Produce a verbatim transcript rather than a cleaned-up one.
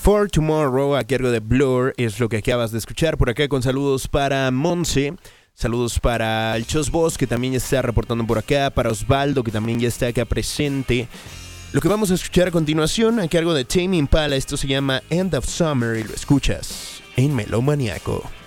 For Tomorrow a cargo de Blur es lo que acabas de escuchar. Por acá con saludos para Monse, saludos para el Chos Boss, que también ya está reportando por acá, para Osvaldo, que también ya está acá presente. Lo que vamos a escuchar a continuación a cargo de Tame Impala, esto se llama End of Summer y lo escuchas en Melomaniaco.